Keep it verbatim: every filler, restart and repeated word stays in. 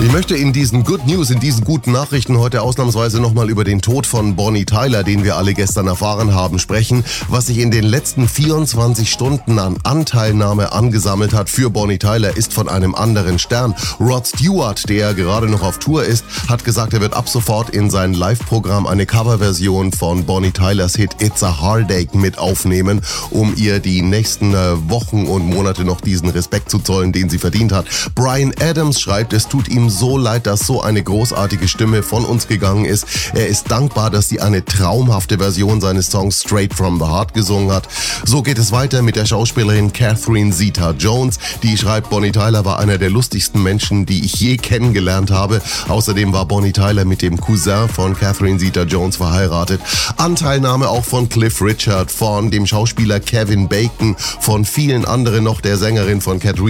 Ich möchte in diesen Good News, in diesen guten Nachrichten heute ausnahmsweise nochmal über den Tod von Bonnie Tyler, den wir alle gestern erfahren haben, sprechen. Was sich in den letzten vierundzwanzig Stunden an Anteilnahme angesammelt hat für Bonnie Tyler, ist von einem anderen Stern. Rod Stewart, der gerade noch auf Tour ist, hat gesagt, er wird ab sofort in sein Live-Programm eine Coverversion von Bonnie Tylers Hit It's a Heartache mit aufnehmen, um ihr die nächsten Wochen und Monate noch diesen Respekt zu zollen, den sie verdient hat. Bryan Adams schreibt, es tut ihm so leid, dass so eine großartige Stimme von uns gegangen ist. Er ist dankbar, dass sie eine traumhafte Version seines Songs Straight from the Heart gesungen hat. So geht es weiter mit der Schauspielerin Catherine Zeta-Jones. Die schreibt, Bonnie Tyler war einer der lustigsten Menschen, die ich je kennengelernt habe. Außerdem war Bonnie Tyler mit dem Cousin von Catherine Zeta-Jones verheiratet. Anteilnahme auch von Cliff Richard, von dem Schauspieler Kevin Bacon, von vielen anderen noch, der Sängerin von Catherine